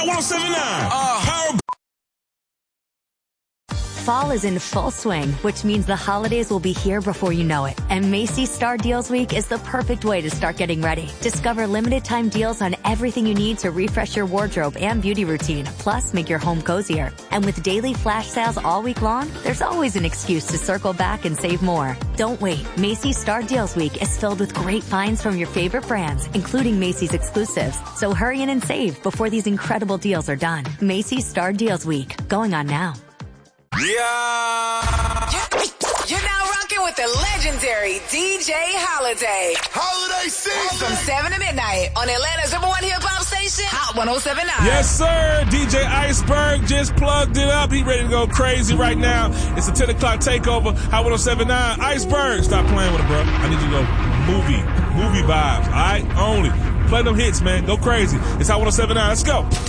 Hot 1079. Power. Fall is in full swing, which means the holidays will be here before you know it. And Macy's Star Deals Week is the perfect way to start getting ready. Discover limited time deals on everything you need to refresh your wardrobe and beauty routine, plus make your home cozier. And with daily flash sales all week long, there's always an excuse to circle back and save more. Don't wait. Macy's Star Deals Week is filled with great finds from your favorite brands, including Macy's exclusives. So hurry in and save before these incredible deals are done. Macy's Star Deals Week, going on now. Yeah. You're now rocking with the legendary DJ Holiday. Holiday season. From 7 to midnight on Atlanta's number one hip-hop station, Hot 1079. Yes, sir. DJ Iceberg just plugged it up. He ready to go crazy right now. It's a 10 o'clock takeover. Hot 1079. Iceberg, stop playing with it, bro. I need you to go movie vibes. All right? Only. Play them hits, man. Go crazy. It's Hot 1079. Let's go.